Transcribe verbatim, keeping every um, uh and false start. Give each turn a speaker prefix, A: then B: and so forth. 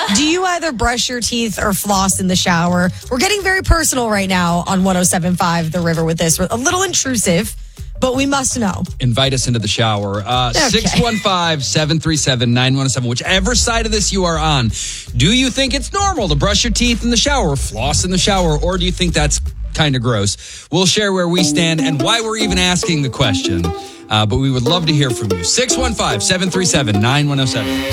A: Do you either brush your teeth or floss in the shower? We're getting very personal right now on one oh seven point five The River with this. We're a little intrusive, but we must know.
B: Invite us into the shower. Uh,
A: Okay.
B: six one five, seven three seven, nine one oh seven. Whichever side of this you are on. Do you think it's normal to brush your teeth in the shower, floss in the shower, or do you think that's kind of gross? We'll share where we stand and why we're even asking the question. Uh, but we would love to hear from you. six one five, seven three seven, nine one oh seven.